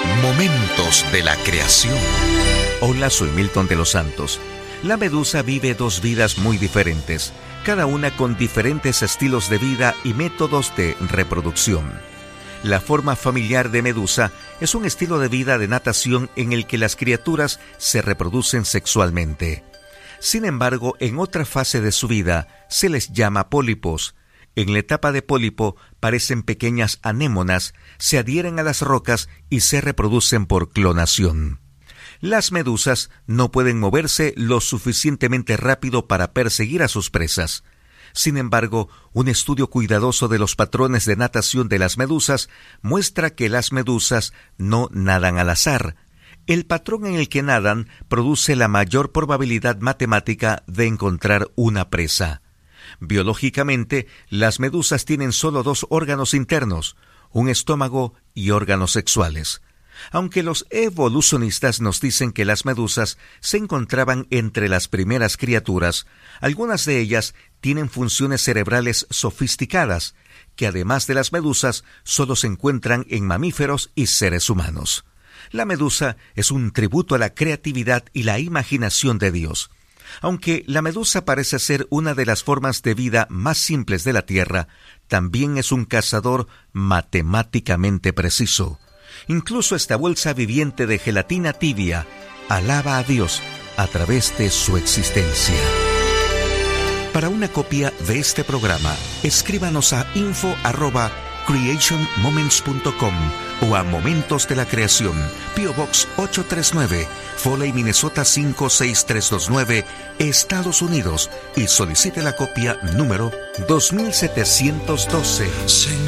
Momentos de la creación. Hola, soy Milton de los Santos. La medusa vive dos vidas muy diferentes, cada una con diferentes estilos de vida y métodos de reproducción. La forma familiar de medusa es un estilo de vida de natación en el que las criaturas se reproducen sexualmente. Sin embargo, en otra fase de su vida se les llama pólipos. En la etapa de pólipo parecen pequeñas anémonas, se adhieren a las rocas y se reproducen por clonación. Las medusas no pueden moverse lo suficientemente rápido para perseguir a sus presas. Sin embargo, un estudio cuidadoso de los patrones de natación de las medusas muestra que las medusas no nadan al azar. El patrón en el que nadan produce la mayor probabilidad matemática de encontrar una presa. Biológicamente, las medusas tienen solo dos órganos internos, un estómago y órganos sexuales. Aunque los evolucionistas nos dicen que las medusas se encontraban entre las primeras criaturas, algunas de ellas tienen funciones cerebrales sofisticadas, que además de las medusas solo se encuentran en mamíferos y seres humanos. La medusa es un tributo a la creatividad y la imaginación de Dios. Aunque la medusa parece ser una de las formas de vida más simples de la Tierra, también es un cazador matemáticamente preciso. Incluso esta bolsa viviente de gelatina tibia alaba a Dios a través de su existencia. Para una copia de este programa, escríbanos a info@creationmoments.com o a Momentos de la Creación, P.O. Box 839, Foley, Minnesota 56329, Estados Unidos, y solicite la copia número 2712.